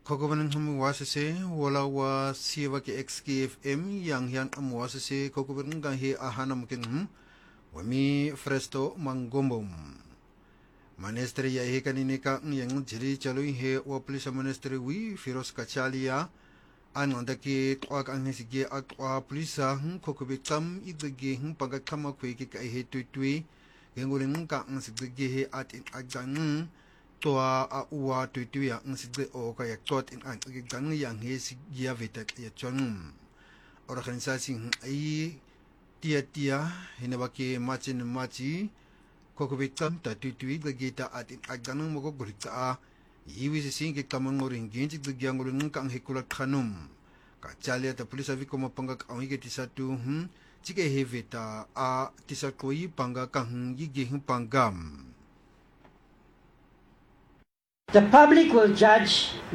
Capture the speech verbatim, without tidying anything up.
Kokobanan humuwasase wala wa siwa ke X K F M yang yang amuwasase kokobanan gahe ahana mungkin hum wami fresto mangombom manestre ya he kanine ka yang jiri chalui he wa polisa manestre wi firos kachalia an ondaki twak ang sige at wa polisa hum kokobekam idege hum pagakama kwe ke kai he tutui ngulin ka ang sige he at in agang toa a ua tutui ang sige o kaya tot in an agang yang he sige vetak ya chon organisasi ai tia tia hinabaki machin machi kokobekam ta tutui lagi ta at in agang mo ko gurita a iwi sing ke kamang ngoring ginjik lagi ang ngulin ka ang hikulat khanum ka chalia ta polisa vi como pangak ang hige tisatu hm chike heveta a tisakoi panga kang yige pangam. The public will judge